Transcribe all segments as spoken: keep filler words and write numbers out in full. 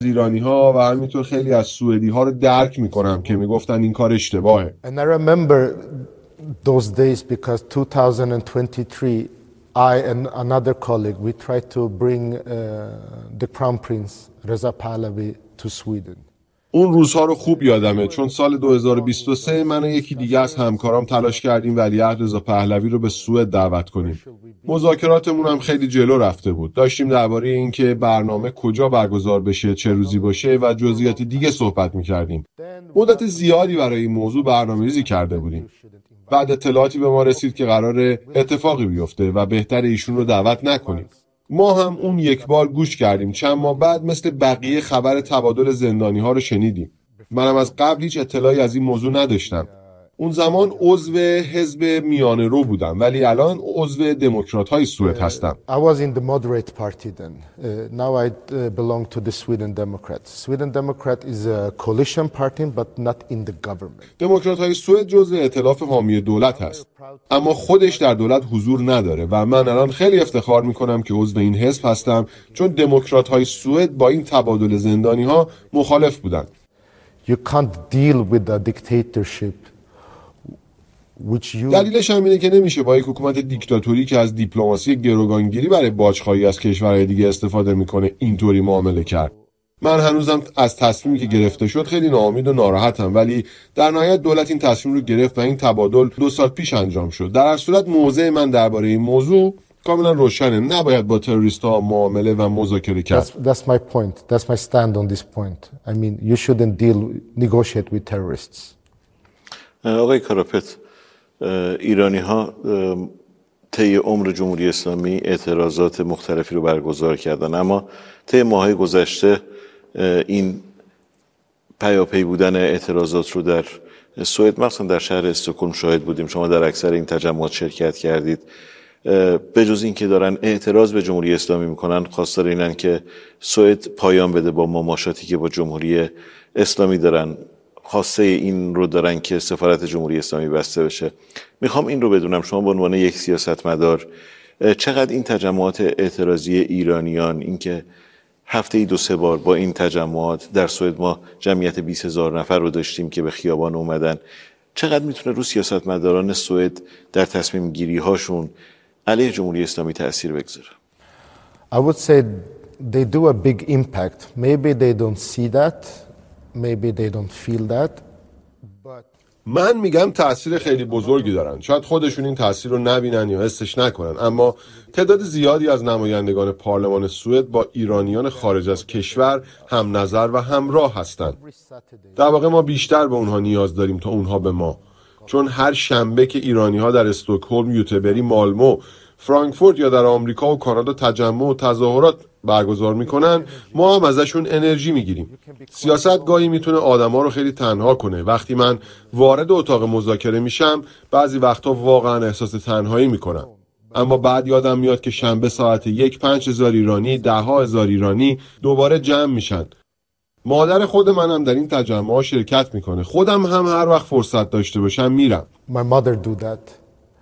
ایرانی‌ها و همینطور خیلی از سوئدی‌ها رو درک می‌کنم که میگفتن این کار اشتباهه. And I remember those days because twenty twenty-three I and another colleague we tried to bring uh, the Crown Prince Reza Pahlavi to Sweden. اون روزها رو خوب یادمه چون سال دو هزار و بیست و سه من و یکی دیگه از همکارام تلاش کردیم ولیعهد رضا پهلوی رو به سوئد دعوت کنیم. مذاکراتمون هم خیلی جلو رفته بود. داشتیم درباره اینکه برنامه کجا برگزار بشه، چه روزی باشه و جزئیات دیگه صحبت می‌کردیم. مدت زیادی برای این موضوع برنامه‌ریزی کرده بودیم. بعد اطلاعاتی به ما رسید که قراره اتفاقی بیفته و بهتره ایشون رو دعوت نکنیم. ما هم اون یک بار گوش کردیم. چند ماه بعد مثل بقیه خبر تبادل زندانی‌ها رو شنیدیم. منم از قبل هیچ اطلاعی از این موضوع نداشتم. اون زمان عضو حزب میانه رو بودم ولی الان عضو دموکرات‌های سوئد هستم. I was in the moderate party then. Uh, now I uh, belong to the Sweden Democrats. Sweden Democrat is a coalition party but not in the government. دموکرات‌های سوئد جزو ائتلاف حامی دولت هست. اما خودش در دولت حضور نداره و من الان خیلی افتخار می‌کنم که عضو این حزب هستم چون دموکرات‌های سوئد با این تبادل زندانی‌ها مخالف بودند. You can't deal with a dictatorship. دلیلش هم اینه که نمیشه با یک حکومت دیکتاتوری که از دیپلماسی گروگانگیری برای باجخواهی از کشورهای دیگه استفاده میکنه اینطوری معامله کرد. من هنوزم از تصمیمی که گرفته شد خیلی ناامید و ناراحتم ولی در نهایت دولت این تصمیم رو گرفت و این تبادل دو سال پیش انجام شد. در هر صورت موضع من درباره این موضوع کاملا روشنه. نباید با تروریست‌ها معامله و مذاکره کرد. That's, that's my point. That's my stand on this point. I mean, you shouldn't deal negotiate with terrorists. آقای کاراپت، ایرانی ها طی عمر جمهوری اسلامی اعتراضات مختلفی رو برگزار کردن اما طی ماه‌های گذشته این پیاپی بودن اعتراضات رو در سوئد مثلا در شهر استکهلم شاهد بودیم. شما در اکثر این تجمعات شرکت کردید. به جز این که دارن اعتراض به جمهوری اسلامی میکنن خواستار اینن که سوئد پایان بده با مماشاتی که با جمهوری اسلامی دارن. خواسته این رو دارن که سفارت جمهوری اسلامی بسته بشه. میخوام این رو بدونم شما به عنوان یک سیاستمدار چقدر این تجمعات اعتراضی ایرانیان، اینکه هفته ای دو سه بار با این تجمعات در سوئد ما جمعیت بیست هزار نفر رو داشتیم که به خیابان اومدن، چقدر میتونه رو سیاستمداران سوئد در تصمیم گیری هاشون علیه جمهوری اسلامی تأثیر بگذاره؟ I would say they do a big impact. Maybe they don't see that. Maybe they don't feel that. But من میگم تأثیر خیلی بزرگی دارن. شاید خودشون این تأثیر رو نبینن یا حسش نکنن اما تعداد زیادی از نمایندگان پارلمان سوئد با ایرانیان خارج از کشور هم نظر و همراه هستند. در واقع ما بیشتر به اونها نیاز داریم تا اونها به ما. چون هر شنبه که ایرانی‌ها در استکهلم، یوتبری، مالمو، فرانکفورت یا در آمریکا و کانادا تجمع و تظاهرات برگزار میکنن ما هم ازشون انرژی میگیریم. سیاست گاهی میتونه آدما رو خیلی تنها کنه. وقتی من وارد اتاق مذاکره میشم بعضی وقتا واقعا احساس تنهایی میکنم اما بعد یادم میاد که شنبه ساعت یک پنج هزار ایرانی، ده ها هزار ایرانی دوباره جمع میشن. مادر خود منم در این تجمع شرکت میکنه. خودم هم هر وقت فرصت داشته باشم میرم. my mother do that.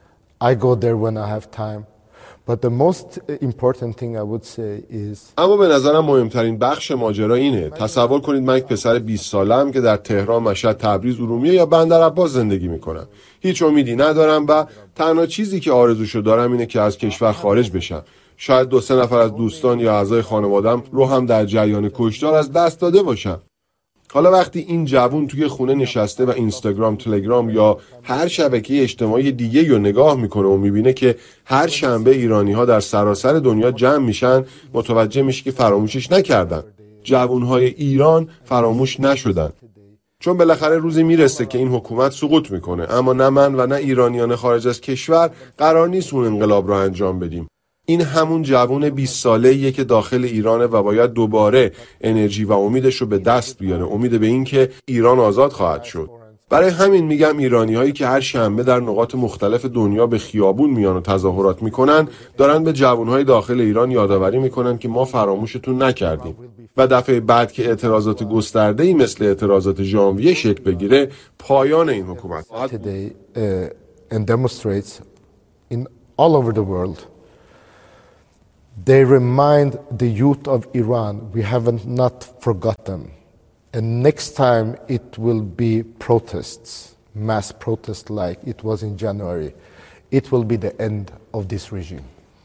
I go there when I have time. But the most important thing I would say is اما به نظرم مهمترین بخش ماجرا اینه. تصور کنید من یک پسر بیست ساله‌ام که در تهران، مشهد، تبریز، ارومیه یا بندرعباس زندگی میکنم. هیچ امیدی ندارم و تنها چیزی که آرزوشو دارم اینه که از کشور خارج بشم. شاید دو سه نفر از دوستان یا اعضای خانواده‌ام رو هم در جریان کشتار از دست داده باشم. حالا وقتی این جوون توی خونه نشسته و اینستاگرام، تلگرام یا هر شبکه اجتماعی دیگه رو نگاه میکنه و میبینه که هر شنبه ایرانی‌ها در سراسر دنیا جمع میشن متوجه میشه که فراموشش نکردن. جوانهای ایران فراموش نشدن. چون بالاخره روزی میرسه که این حکومت سقوط میکنه اما نه من و نه ایرانیان خارج از کشور قرار نیست اون انقلاب رو انجام بدیم. این همون جوون بیست ساله‌ایه که داخل ایرانه و باید دوباره انرژی و امیدش رو به دست بیاره. امید به این که ایران آزاد خواهد شد. برای همین میگم ایرانی‌هایی که هر شنبه در نقاط مختلف دنیا به خیابون میان و تظاهرات میکنن دارن به جوانهای داخل ایران یادآوری میکنن که ما فراموشتون نکردیم و دفعه بعد که اعتراضات گسترده‌ای مثل اعتراضات ژانویه شکل بگیره پایان این حکومت today uh, and demonstrates in all over the world They remind the youth of Iran we haven't not forgotten. And next time it will be protests, mass protests like it was in January. It will be the end of this regime.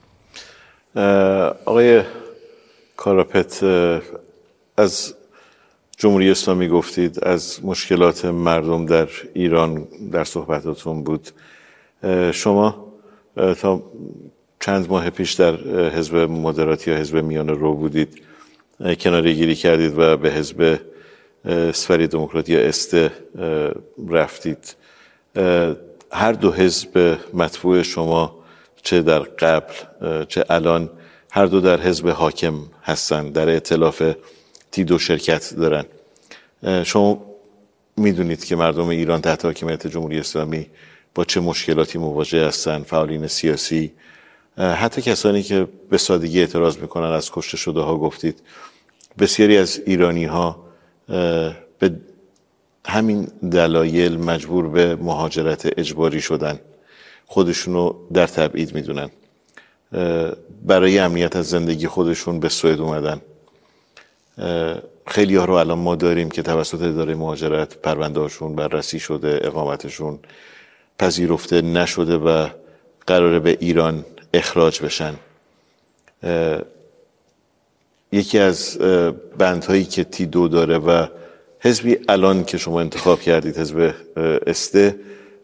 آقای کاراپت از جمهوری اسلامی گفتید، از مشکلات مردم در ایران در صحبتاتون بود. شما تا چند ماه پیش در حزب مدرات یا حزب میانه رو بودید، کناره گیری کردید و به حزب اسفری دموکراتی یا استه رفتید. هر دو حزب مطبوع شما چه در قبل چه الان هر دو در حزب حاکم هستند، در ائتلاف تیدو شرکت دارن. شما میدونید که مردم ایران تحت حاکمیت جمهوری اسلامی با چه مشکلاتی مواجه هستن، فعالین سیاسی، حتی کسانی که به سادگی اعتراض میکنن از کشته شده ها گفتید. بسیاری از ایرانی ها به همین دلایل مجبور به مهاجرت اجباری شدن، خودشونو در تبعید میدونن، برای امنیت از زندگی خودشون به سوئد اومدن. خیلی ها رو الان ما داریم که توسط اداره مهاجرت پرونده هاشون بررسی شده، اقامتشون پذیرفته نشده و قراره به ایران اخراج بشن. یکی از بندهایی که تیدو داره و حزبی الان که شما انتخاب کردید، حزب استه،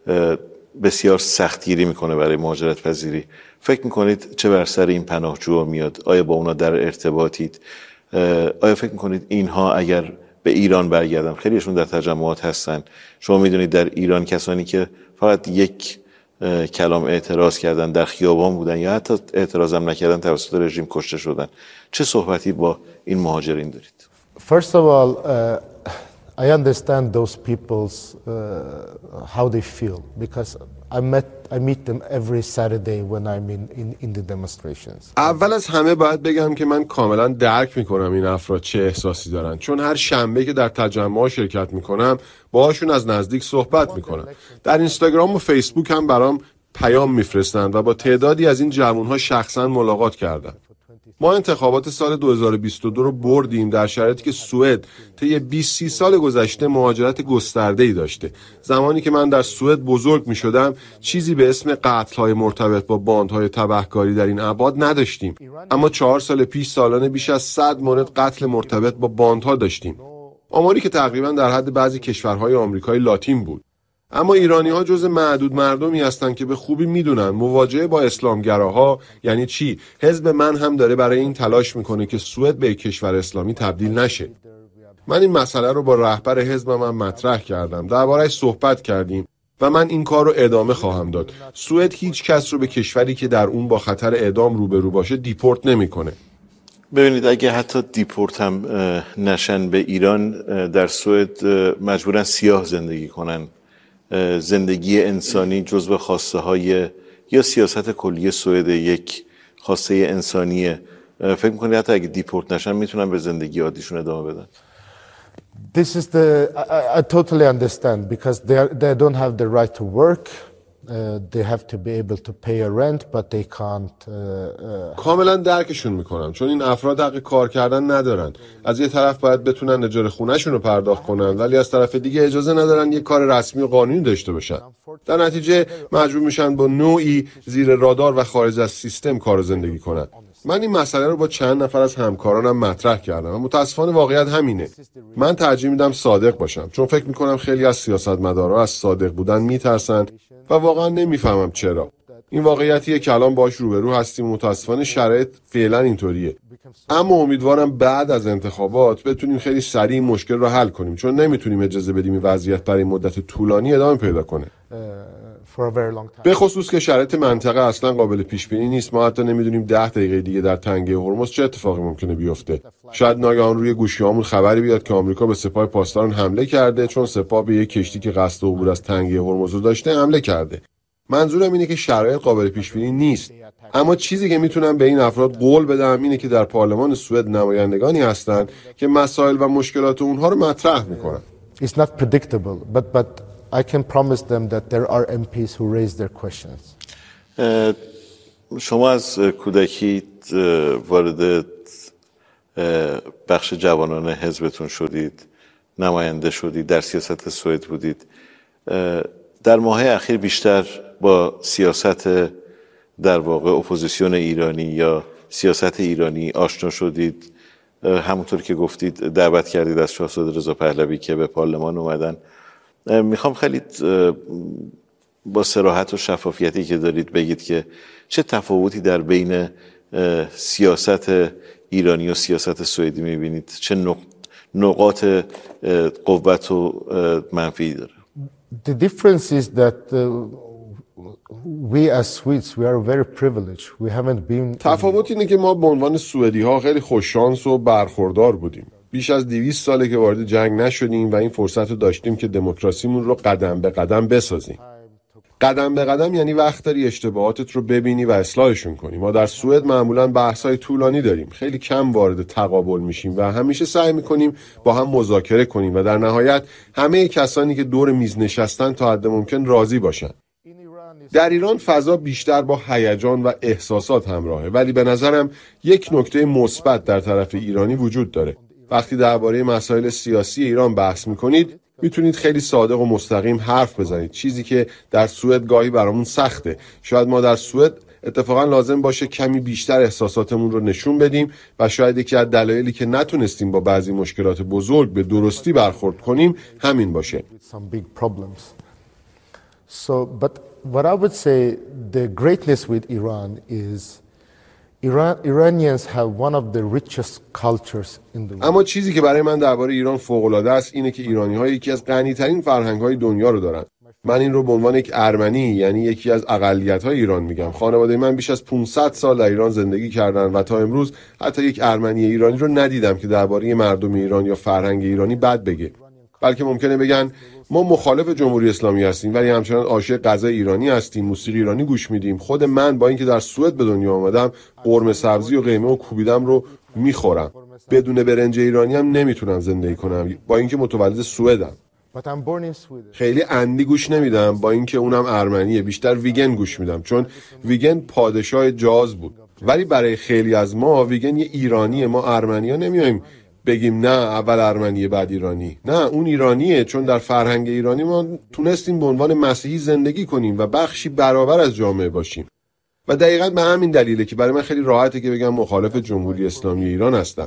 بسیار سختگیری میکنه برای مهاجرت پذیری. فکر میکنید چه بر سر این پناهجوها میاد؟ آیا با اونا در ارتباطید؟ آیا فکر میکنید اینها اگر به ایران برگردن، خیلیشون در تجمعات هستن، شما میدونید در ایران کسانی که فقط یک کلام اعتراض کردن در خیابان بودن یا حتی اعتراض هم نکردن توسط رژیم کشته شدن، چه صحبتی با این مهاجرین دارید؟ First of all, uh, I understand those people's uh, how they feel because I met I meet them every Saturday when I'm in, in, in the demonstrations. اول از همه باید بگم که من کاملا درک میکنم این افراد چه احساسی دارن، چون هر شنبه که در تجمع شرکت میکنم باهاشون از نزدیک صحبت میکنم. در اینستاگرام و فیسبوک هم برام پیام میفرستن و با تعدادی از این جوانها شخصا ملاقات کردم. ما انتخابات سال دو هزار و بیست و دو رو بردیم در شرایطی که سوئد طی بیست سال گذشته مهاجرت گسترده‌ای داشته. زمانی که من در سوئد بزرگ می‌شدم چیزی به اسم قتل‌های مرتبط با باندهای تبهکاری در این ابعاد نداشتیم، اما چهار سال پیش سالانه بیش از صد مورد قتل مرتبط با باندها داشتیم، آماری که تقریبا در حد بعضی کشورهای آمریکای لاتین بود. اما ایرانی‌ها جز معدود مردمی هستند که به خوبی میدونن مواجهه با اسلامگراها یعنی چی. حزب من هم داره برای این تلاش میکنه که سوئد به کشور اسلامی تبدیل نشه. من این مسئله رو با رهبر حزبم هم مطرح کردم، درباره‌اش صحبت کردیم و من این کار رو ادامه خواهم داد. سوئد هیچ کس رو به کشوری که در اون با خطر اعدام روبرو باشه دیپورت نمیکنه. ببینید اگه حتی دیپورت هم نشن به ایران، در سوئد مجبورن سیاه زندگی کنن. زندگی انسانی جزو خواسته های یا سیاست کلی سوئد یک خواسته انسانیه. فکر میکنید حتی اگه دیپورت نشن میتونن به زندگی عادیشون ادامه بدن؟ This is the I, I totally understand because they are, they don't have the right to work. Uh, they have to be able to pay a rent but they can't uh, uh, کاملا درکشون میکنم، چون این افراد حق کار کردن ندارن. از یه طرف باید بتونن اجاره خونه‌شون رو پرداخت کنن، ولی از طرف دیگه اجازه ندارن یه کار رسمی و قانونی داشته باشن. در نتیجه مجبور میشن با نوعی زیر رادار و خارج از سیستم کار و زندگی کنن. من این مسئله رو با چند نفر از همکارانم مطرح کردم و متاسفانه واقعیت همینه. من ترجیح میدم صادق باشم، چون فکر میکنم خیلی از سیاستمدارا از صادق بودن میترسن و واقعا نمیفهمم چرا. این واقعیتیه که الان باهاش روبرو هستیم و متاسفانه شرایط فعلا اینطوریه. اما امیدوارم بعد از انتخابات بتونیم خیلی سریع این مشکل رو حل کنیم، چون نمیتونیم اجازه بدیم این وضعیت برای مدت طولانی ادامه پیدا کنه. به خصوص که شرایط منطقه اصلا قابل پیش بینی نیست. ما حتی نمیدونیم ده دقیقه دیگه در تنگه هرمز چه اتفاقی ممکنه بیفته. شاید ناگهان روی گوشیامون خبری بیاد که آمریکا به سپاه پاسداران حمله کرده، چون سپاه به یک کشتی که قصد عبور از تنگه هرمز رو داشته حمله کرده. منظورم اینه که شرایط قابل پیش بینی نیست. اما چیزی که میتونم به این افراد قول بدم اینه که در پارلمان سوئد نمایندگانی هستن که مسائل و مشکلات اونها رو مطرح میکنن. It's not predictable but but I can promise them that there are M Ps who raise their questions. شما از کودکی وارد بخش جوانان حزبتون شدید، نماینده شدید، در سیاست سوئد بودید. در ماه‌های اخیر بیشتر با سیاست در واقع اپوزیسیون ایرانی یا سیاست ایرانی آشنا شدید. همونطور که گفتید دعوت کردید از شاهزاده رضا پهلوی که به پارلمان اومدن. میخوام خیلی با صراحت و شفافیتی که دارید بگید که چه تفاوتی در بین سیاست ایرانی و سیاست سوئدی میبینید؟ چه نقاط قوت و منفی داره؟ The difference is that uh, we as Swedes we are very privileged. We haven't been. تفاوت اینه که ما به عنوان سوئدی ها خیلی خوششانس و برخوردار بودیم. بیش از دویست ساله که وارد جنگ نشدیم و این فرصت رو داشتیم که دموکراسیمون رو قدم به قدم بسازیم. قدم به قدم یعنی وقت داری اشتباهاتت رو ببینی و اصلاحشون کنی. ما در سوئد معمولاً بحث‌های طولانی داریم. خیلی کم وارد تقابل میشیم و همیشه سعی میکنیم با هم مذاکره کنیم و در نهایت همه کسانی که دور میز نشستن تا حد ممکن راضی باشن. در ایران فضا بیشتر با هیجان و احساسات همراهه، ولی به نظرم یک نکته مثبت در طرف ایرانی وجود داره. وقتی درباره مسائل سیاسی ایران بحث میکنید میتونید خیلی صادق و مستقیم حرف بزنید، چیزی که در سوئد گاهی برامون سخته. شاید ما در سوئد اتفاقا لازم باشه کمی بیشتر احساساتمون رو نشون بدیم و شاید یکی از دلایلی که نتونستیم با بعضی مشکلات بزرگ به درستی برخورد کنیم همین باشه. So, but what I would say the greatness with Iran is Iran, Iranians have one of the richest cultures in the world. اما چیزی که برای من درباره ایران فوق‌العاده است اینه که ایرانی‌ها یکی از غنی‌ترین فرهنگ‌های دنیا رو دارن. من این رو به عنوان یک ارمنی، یعنی یکی از اقلیت‌های ایران میگم. خانواده من بیش از پانصد سال در ایران زندگی کردن و تا امروز حتی یک ارمنی ایرانی رو ندیدم که درباره مردم ایران یا فرهنگ ایرانی بد بگه. بلکه ممکنه بگن ما مخالف جمهوری اسلامی هستیم ولی همچنان عاشق غذای ایرانی هستیم، موسیقی ایرانی گوش میدیم. خود من با اینکه در سوئد به دنیا آمدم قرمه سبزی و قیمه و کوبیدم رو میخورم. بدون برنج ایرانی هم نمیتونم زندگی کنم با اینکه متولد سوئدم. خیلی اندی گوش نمیدم با اینکه اونم ارمنیه، بیشتر ویگن گوش میدم چون ویگن پادشاه جاز بود. ولی برای خیلی از ما ویگن یه ایرانیه. ما ارمنی‌ها نمیایم بگیم نه اول ارمنیه بعد ایرانی. نه، اون ایرانیه چون در فرهنگ ایرانی ما تونستیم به عنوان مسیحی زندگی کنیم و بخشی برابر از جامعه باشیم. و دقیقاً به همین دلیله که برای من خیلی راحته که بگم مخالف جمهوری اسلامی ایران هستم.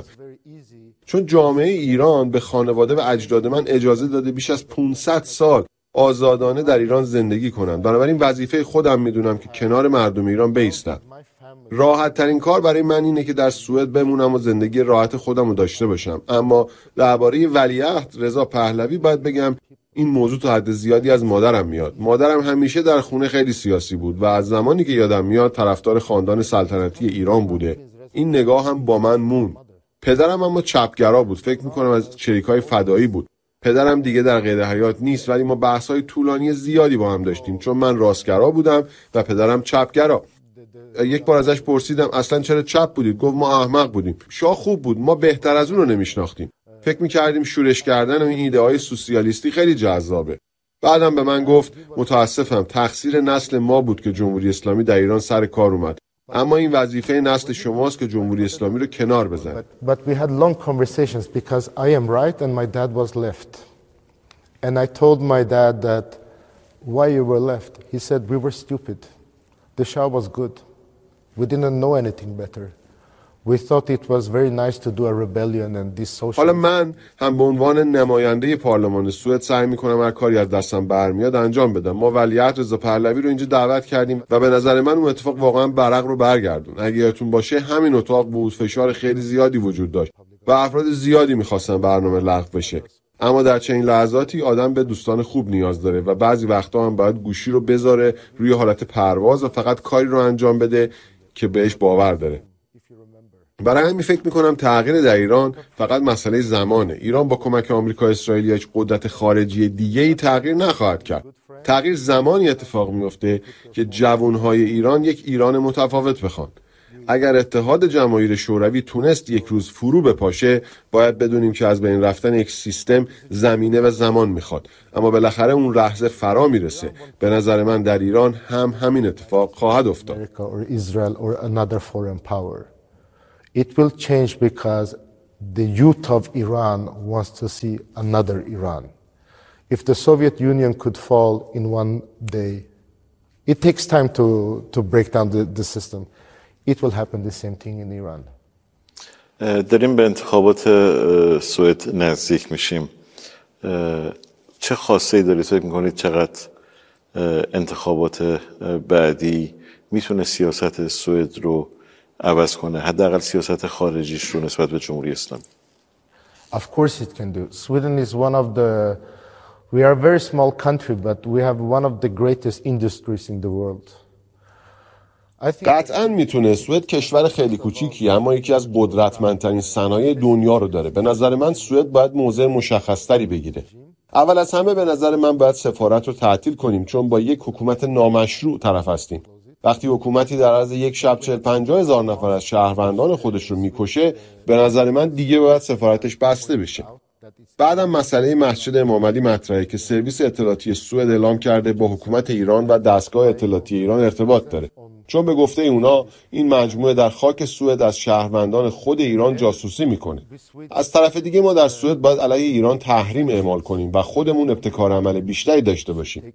چون جامعه ایران به خانواده و اجداد من اجازه داده بیش از پانصد سال آزادانه در ایران زندگی کنن. بنابراین وظیفه خودم میدونم که کنار مردم ایران بایستم. راحت ترین کار برای من اینه که در سوئد بمونم و زندگی راحت خودم رو داشته باشم. اما درباره ولیعهد رضا پهلوی باید بگم این موضوع تا حد زیادی از مادرم میاد. مادرم همیشه در خونه خیلی سیاسی بود و از زمانی که یادم میاد طرفدار خاندان سلطنتی ایران بوده. این نگاه هم با من موند. پدرم اما چپگرا بود. فکر میکنم از چریکای فدایی بود. پدرم دیگه در قید حیات نیست ولی ما بحث‌های طولانی زیادی با هم داشتیم چون من راستگرا بودم و پدرم چپگرا. یک بار ازش پرسیدم اصلا چرا چپ بودید؟ گفت ما احمق بودیم. شاه خوب بود، ما بهتر از اون رو نمیشناختیم. فکر میکردیم شورش کردن و این ایده های سوسیالیستی خیلی جذابه. بعدم به من گفت متاسفم تقصیر نسل ما بود که جمهوری اسلامی در ایران سر کار اومد. اما این وظیفه نسل شماست که جمهوری اسلامی رو کنار بزنید. But we had long conversations because I am right and my dad was left. And I told my dad that why you were left. He said we were stupid. The Shah was good. We didn't know anything better. We thought it was very nice to do a rebellion and this social. حالا من هم به عنوان نماینده پارلمان سوئد سعی میکنم هر کاری از دستم برمیاد انجام بدم. ما ولیعهد رضا پهلوی رو اینجا دعوت کردیم و به نظر من اون اتفاق واقعا برق رو برگردون. اگه یادتون باشه همین اتاق بود فشار خیلی زیادی وجود داشت و افراد زیادی میخواستن برنامه لغو بشه. اما در چنین لحظاتی آدم به دوستان خوب نیاز داره و بعضی وقتا هم باید گوشی رو بذاره روی حالت پرواز و فقط کاری رو انجام بده که بهش باور داره. برای همین فکر میکنم تغییر در ایران فقط مسئله زمانه. ایران با کمک آمریکا اسرائیل یا هیچ قدرت خارجی دیگه‌ای تغییر نخواهد کرد. تغییر زمانی اتفاق میفته که جوانهای ایران یک ایران متفاوت بخوان. اگر اتحاد جماهیر شوروی تونست یک روز فرو بپاشه، باید بدونیم که از بین رفتن یک سیستم زمینه و زمان میخواد، اما بالاخره اون لحظه فرا میرسه. به نظر من در ایران هم همین اتفاق خواهد افتاد. or Israel or another foreign power. It will change because the youth of Iran wants to see another Iran. If the Soviet Union could fall in one day, it takes time to, to break down the, the system. It will happen the same thing in Iran. داریم به انتخابات سوئد نزدیک میشیم. چه خاصه‌ای دارید فکر می‌کنید چقدر انتخابات بعدی میتونه سیاست سوئد رو عوض کنه، حداقل سیاست خارجیش رو نسبت به جمهوری اسلامی؟ Of course it can do. Sweden is one of the, we are a very small country, but we have one of the greatest industries in the world. قطعاً میتونه. سوئد کشور خیلی کوچیکی اما یکی از قدرتمندترین صنایع دنیا رو داره. به نظر من سوئد باید موضع مشخصتری بگیره. اول از همه به نظر من باید سفارت رو تعطیل کنیم، چون با یک حکومت نامشروع طرف هستیم. وقتی حکومتی در عرض یک شب چهل پنجاه هزار نفر از شهروندان خودش رو میکشه، به نظر من دیگه باید سفارتش بسته بشه. بعدم مسئله مسجد امام علی مطرحه که سرویس اطلاعاتی سوئد اعلام کرده با حکومت ایران و دستگاه اطلاعاتی ایران ارتباط داره، چون به گفته اونا این مجموعه در خاک سوئد از شهروندان خود ایران جاسوسی میکنه. از طرف دیگه ما در سوئد باید علیه ایران تحریم اعمال کنیم و خودمون ابتکار عمل بیشتری داشته باشیم.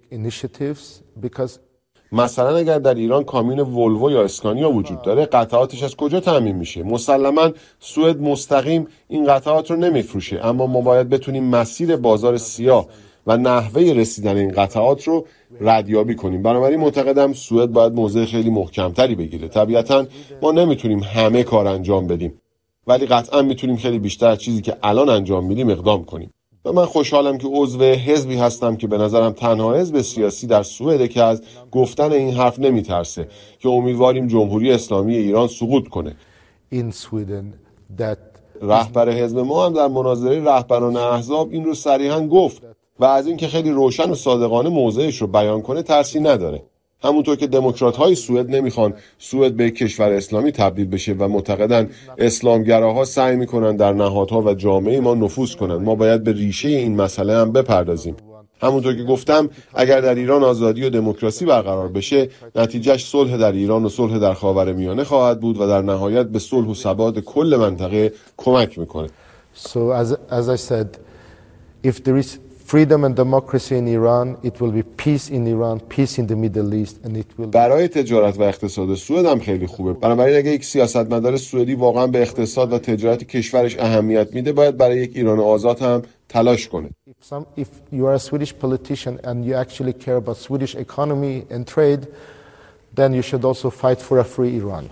مثلا اگر در ایران کامیون ولوو یا اسکانیا وجود داره، قطعاتش از کجا تامین میشه؟ مسلماً سوئد مستقیم این قطعات رو نمیفروشه، اما ما باید بتونیم مسیر بازار سیاه و نحوه رسیدن این قطعات رو ردیابی کنیم. بنابراین معتقدم سوئد باید موضع خیلی محکمتری بگیره. طبیعتاً ما نمیتونیم همه کار انجام بدیم، ولی قطعاً میتونیم خیلی بیشتر از چیزی که الان انجام میدیم اقدام کنیم. و من خوشحالم که عضو حزبی هستم که به نظرم تنها حزب سیاسی در سوئد که از گفتن این حرف نمیترسه، که امیدواریم جمهوری اسلامی ایران سقوط کنه. In Sweden that رهبر حزب ما هم در مناظره رهبران احزاب این رو صریحاً گفت و از اینکه خیلی روشن و صادقانه موضعش رو بیان کنه ترسی نداره. همونطور که دموکرات‌های سوئد نمیخوان سوئد به کشور اسلامی تبدیل بشه و معتقدن اسلامگراها سعی میکنن در نهادها و جامعه ما نفوذ کنن، ما باید به ریشه این مسئله هم بپردازیم. همونطور که گفتم اگر در ایران آزادی و دموکراسی برقرار بشه، نتیجهش صلح در ایران و صلح در خاورمیانه خواهد بود و در نهایت به صلح و ثبات کل منطقه کمک میکنه. So as as I said, if there is freedom and democracy in Iran, it will be peace in Iran, peace in the Middle East, and it will. برای تجارت و اقتصاد سوئد هم خیلی خوبه. بنابراین اگه یک سیاستمدار سوئدی واقعا به اقتصاد و تجارت کشورش اهمیت میده، باید برای یک ایران آزاد هم تلاش کنه. If some, if you are a Swedish politician and you actually care about Swedish economy and trade, then you should also fight for a free Iran.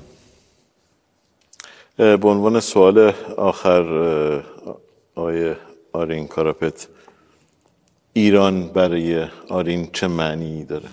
به عنوان سوال آخر آقای آرین کاراپت، ایران برای آرین چه معنی داره؟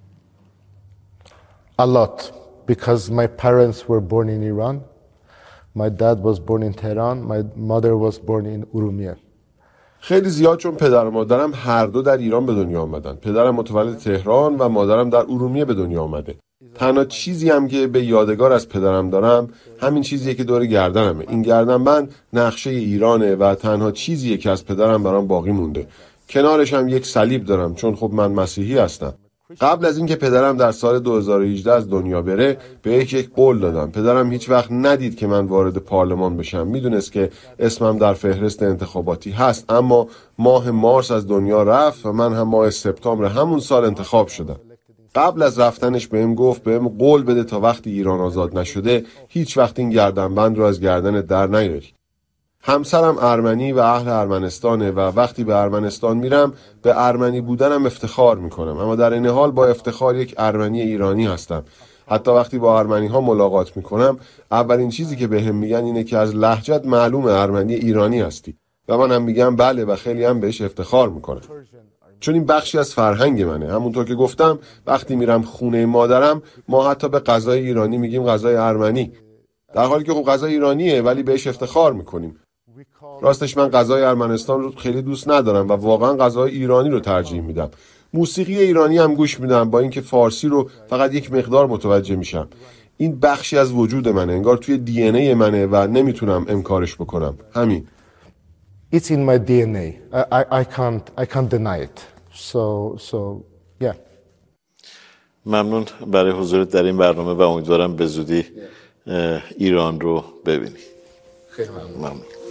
A lot, because my parents were born in Iran. My dad was born in Tehran. My mother was born in Urumia. خیلی زیاد، چون پدر و مادرم هر دو در ایران به دنیا آمدن. پدرم متولد تهران و مادرم در ارومیه به دنیا آمده. تنها چیزی هم که به یادگار از پدرم دارم همین چیزیه که دور گردنمه. این گردنبند نقشه ایرانه و تنها چیزیه که از پدرم برام باقی مونده. کنارش هم یک صلیب دارم، چون خب من مسیحی هستم. قبل از اینکه پدرم در سال دو هزار و هجده از دنیا بره، بهش یک قول دادم. پدرم هیچ وقت ندید که من وارد پارلمان بشم. میدونست که اسمم در فهرست انتخاباتی هست، اما ماه مارس از دنیا رفت و من هم ماه سپتامبر همون سال انتخاب شدم. قبل از رفتنش بهم گفت بهم قول بده تا وقتی ایران آزاد نشده هیچ وقت این گردنبند رو از گردن در نیاری. همسرم ارمنی و اهل ارمنستانه و وقتی به ارمنستان میرم به ارمنی بودنم افتخار میکنم، اما در این حال با افتخار یک ارمنی ایرانی هستم. حتی وقتی با ارمنی ها ملاقات میکنم اولین چیزی که بهم میگن اینه که از لهجت معلومه ارمنی ایرانی هستی و من هم میگم بله و خیلی هم بهش افتخار میکنم، چون این بخشی از فرهنگ منه. همونطور که گفتم وقتی میرم خونه مادرم ما حتی به غذای ایرانی میگیم غذای ارمنی، در حالی که خب غذای ایرانیه ولی بهش افتخار میکنیم. راستش من غذای ارمنستان رو خیلی دوست ندارم و واقعا غذای ایرانی رو ترجیح میدم. موسیقی ایرانی هم گوش میدم، با اینکه فارسی رو فقط یک مقدار متوجه میشم. این بخشی از وجود منه، انگار توی دی ان ای منه و نمیتونم انکارش بکنم. همین. It's in my دی ان ای. I, I, I can't I can't deny it. So so yeah. ممنون برای حضورت در این برنامه و امیدوارم به زودی ایران رو ببینی. خیلی ممنون. ممنون.